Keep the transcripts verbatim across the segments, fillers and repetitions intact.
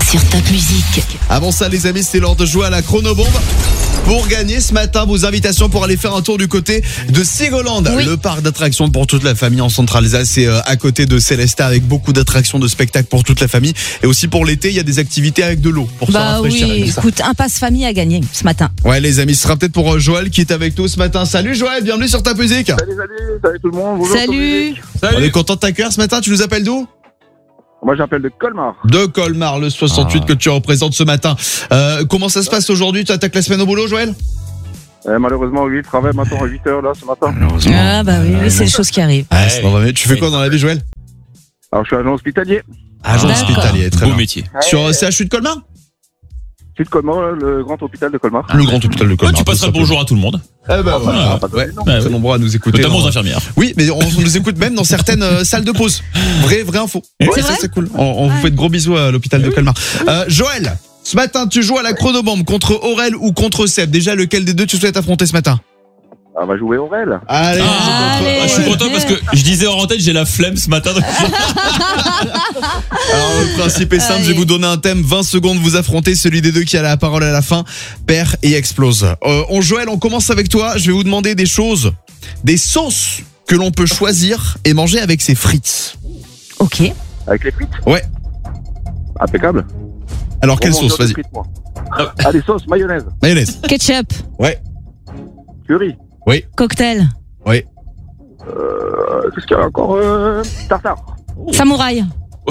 sur Top Music. Avant ça, les amis, c'est l'heure de jouer à la chronobombe. Pour gagner ce matin vos invitations pour aller faire un tour du côté de Sigoland, oui. Le parc d'attractions pour toute la famille en Centre-Alsace. C'est à côté de Célestat avec beaucoup d'attractions, de spectacles pour toute la famille. Et aussi pour l'été, il y a des activités avec de l'eau pour bah se rafraîchir. Oui, écoute, un passe famille à gagner ce matin. Ouais, les amis, ce sera peut-être pour Joël qui est avec nous ce matin. Salut Joël, bienvenue sur Top Music. Salut, salut, salut tout le monde. Bonjour. Salut. Salut. On est content de t'accueillir ce matin. Tu nous appelles d'où ? Moi, j'appelle de Colmar. De Colmar, le soixante-huit ah. que tu représentes ce matin. Euh, comment ça se passe aujourd'hui ? Tu attaques la semaine au boulot, Joël ? Euh, malheureusement, oui, je travaille maintenant à huit heures là ce matin. Ah bah oui, oui c'est des choses qui arrivent. Ah, c'est ouais. Tu fais quoi dans la vie, Joël ? Alors, je suis agent hospitalier. Agent D'accord. hospitalier, très beau bien. métier. Sur euh, C H U de Colmar ? Je suis de Colmar, le grand hôpital de Colmar. Le grand hôpital de Colmar. Ouais, tu passeras le bonjour à tout le monde. Eh ben voilà. pas de Ouais, non. très nombreux à nous écouter. Notamment aux dans... infirmières. Oui, mais on, on nous écoute même dans certaines euh, salles de pause. Vrai, vraie info. C'est Ouais, vrai ça c'est cool. On, on ouais. vous fait de gros bisous à l'hôpital de Colmar. Euh, Joël, ce matin tu joues à la chronobombe contre Aurel ou contre Seb. Déjà, lequel des deux tu souhaites affronter ce matin ? On va jouer Aurel. Allez, ah, Allez. Ah, je suis content parce que je disais en tête, j'ai la flemme ce matin. Donc... Alors le principe est simple, Allez. je vais vous donner un thème, vingt secondes, vous affrontez celui des deux qui a la parole à la fin, perd et explose. Euh, on Joël, on commence avec toi, je vais vous demander des choses, des sauces que l'on peut choisir et manger avec ses frites. Ok. Avec les frites ? Ouais. Impeccable. Alors quelle Bon, sauce, vas-y. frites, moi. Ah, des sauces, mayonnaise. Mayonnaise. Ketchup. Ouais. Curry. Cocktail. Oui. Euh, qu'est-ce qu'il y a encore euh, Tartare. Samouraï.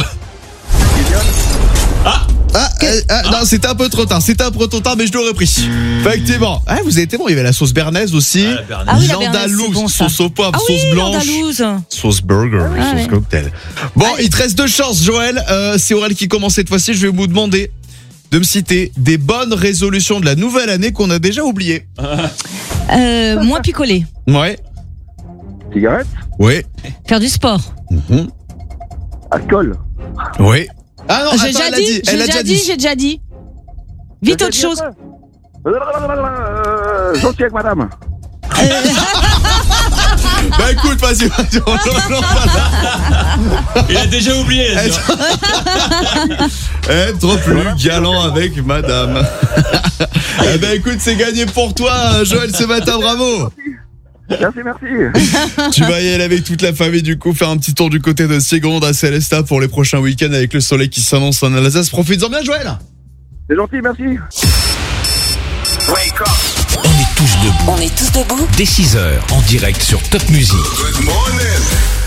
Ah, euh, ah non, c'était un peu trop tard, c'était un peu trop tard, mais je l'aurais pris. Effectivement. Ah, vous avez été bon, il y avait la sauce bernaise aussi. Ah, la bernaise. Ah oui, la bernaise, l'andalouse, c'est bon, ça. sauce au poivre, Ah sauce oui, blanche, l'andalouse. sauce burger, Ah sauce ouais. cocktail. Bon, il te reste deux chances, Joël. Euh, c'est Aurel qui commence cette fois-ci. Je vais vous demander de me citer des bonnes résolutions de la nouvelle année qu'on a déjà oubliées. Euh, moins picolé. Ouais. Cigarette. Ouais. Faire du sport. Mhm. Alcool. Ouais. Ah non, J'ai attends, déjà elle a dit, dit. j'ai Elle a déjà déjà dit, dit. j'ai déjà dit. Vite autre chose. Euh, gentil avec madame. Bah écoute, vas-y, vas-y, on l'en parle. Il a déjà oublié. là, tu vois. Être plus galant avec madame. Eh ben écoute, c'est gagné pour toi, Joël, ce matin, bravo. Merci, merci. Tu vas y aller avec toute la famille, du coup, faire un petit tour du côté de Sigoland à Célestat pour les prochains week-ends avec le soleil qui s'annonce en Alsace. Profites-en bien, Joël. C'est gentil, merci. On est tous debout. On est tous debout Dès six heures, en direct sur Top Music. Good morning.